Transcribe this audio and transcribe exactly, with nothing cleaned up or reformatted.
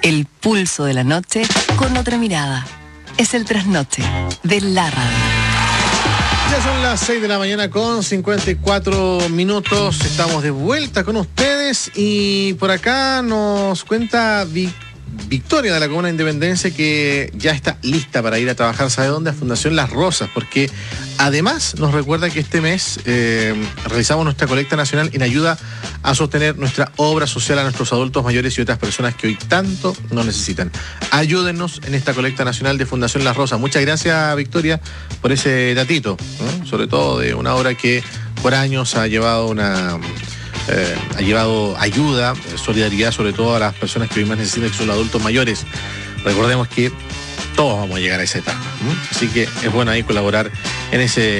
El pulso de la noche con otra mirada. Es el trasnoche de la radio. Ya son las seis de la mañana con cincuenta y cuatro minutos. Estamos de vuelta con ustedes y por acá nos cuenta Vic Victoria de la Comuna de Independencia que ya está lista para ir a trabajar, ¿sabe dónde? A Fundación Las Rosas, porque además nos recuerda que este mes eh, realizamos nuestra colecta nacional en ayuda a sostener nuestra obra social a nuestros adultos mayores y otras personas que hoy tanto nos necesitan. Ayúdennos en esta colecta nacional de Fundación Las Rosas. Muchas gracias, Victoria, por ese datito, ¿no? Sobre todo de una obra que por años ha llevado una... Eh, ha llevado ayuda, solidaridad sobre todo a las personas que hoy más necesitan, que son los adultos mayores. Recordemos que todos vamos a llegar a esa etapa, ¿sí? Así que es bueno ahí colaborar en ese